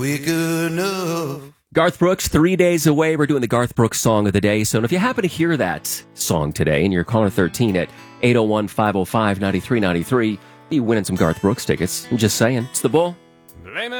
Quick enough. Garth Brooks, 3 days away. We're doing the Garth Brooks song of the day. So if you happen to hear that song today and you're caller 13 at 801-505-9393, you're winning some Garth Brooks tickets. I'm just saying. It's the Bull.